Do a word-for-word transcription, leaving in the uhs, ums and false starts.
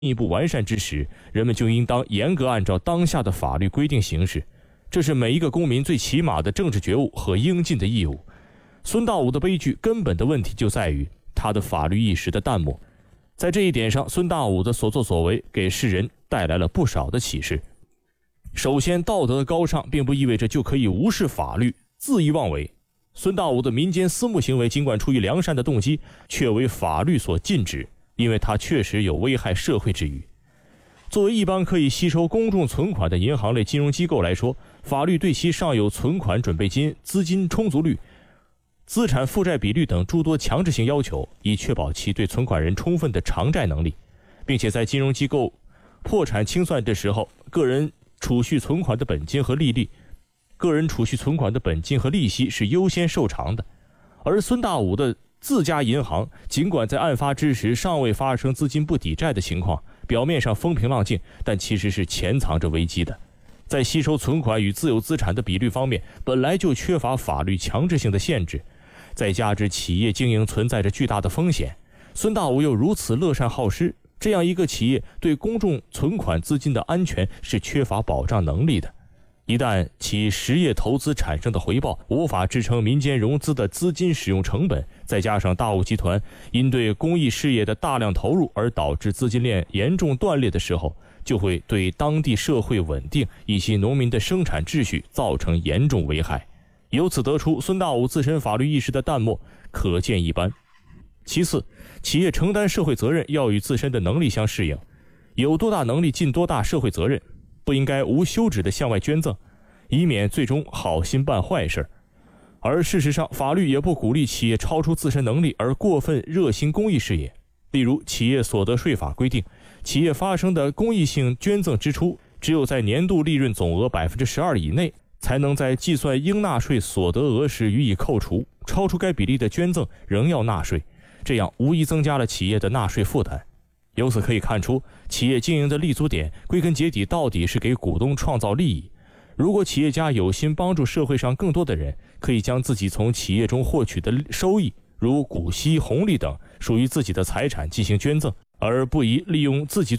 一步完善之时，人们就应当严格按照当下的法律规定行事，这是每一个公民最起码的政治觉悟和应尽的义务。孙大武的悲剧根本的问题就在于他的法律意识的淡漠，在这一点上，孙大武的所作所为给世人带来了不少的启示。首先，道德的高尚并不意味着就可以无视法律、恣意妄为。孙大武的民间私募行为尽管出于良善的动机，却为法律所禁止，因为他确实有危害社会之虞。作为一般可以吸收公众存款的银行类金融机构来说，法律对其尚有存款准备金、资金充足率、资产负债比率等诸多强制性要求，以确保其对存款人充分的偿债能力，并且在金融机构破产清算的时候，个人储蓄存款的本金和利率，个人储蓄存款的本金和利息是优先受偿的。而孙大武的自家银行尽管在案发之时尚未发生资金不抵债的情况，表面上风平浪静，但其实是潜藏着危机的。在吸收存款与自有资产的比率方面，本来就缺乏法律强制性的限制，再加之企业经营存在着巨大的风险，孙大武又如此乐善好施，这样一个企业对公众存款资金的安全是缺乏保障能力的。一旦其实业投资产生的回报无法支撑民间融资的资金使用成本，再加上大武集团因对公益事业的大量投入而导致资金链严重断裂的时候，就会对当地社会稳定以及农民的生产秩序造成严重危害。由此得出，孙大武自身法律意识的淡漠可见一斑。其次，企业承担社会责任要与自身的能力相适应，有多大能力尽多大社会责任，不应该无休止地向外捐赠，以免最终好心办坏事。而事实上，法律也不鼓励企业超出自身能力而过分热心公益事业。例如，企业所得税法规定，企业发生的公益性捐赠支出，只有在年度利润总额 百分之十二 以内，才能在计算应纳税所得额时予以扣除，超出该比例的捐赠仍要纳税，这样无疑增加了企业的纳税负担。由此可以看出，企业经营的立足点归根结底到底是给股东创造利益。如果企业家有心帮助社会上更多的人，可以将自己从企业中获取的收益，如股息、红利等，属于自己的财产进行捐赠，而不宜利用自己